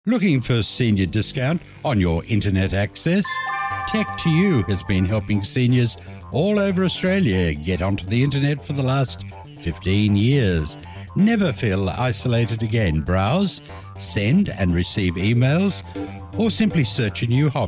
Looking for senior discount on your internet access? Tech2U has been helping seniors all over Australia get onto the internet for the last 15 years. Never feel isolated again. Browse, send and receive emails, or simply search a new hobby.